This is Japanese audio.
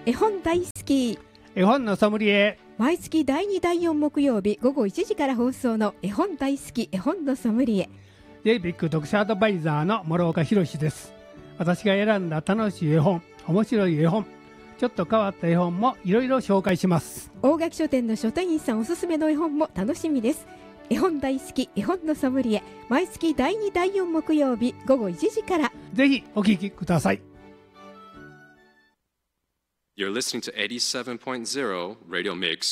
絵本大好き絵本のソムリエ。 毎月第2第4木曜日午後1時から放送の絵本大好き絵本のソムリエ。 ジェイビック読者アドバイザーの諸岡博です。私が選んだ楽しい絵本、面白い絵本、ちょっと変わった絵本もいろいろ紹介します。 大垣書店の書店員さんおすすめの絵本も楽しみです。絵本大好き絵本のソムリエ、毎月第2第4木曜日午後1時からぜひお聞きください。 You're listening to 87.0 Radio Mix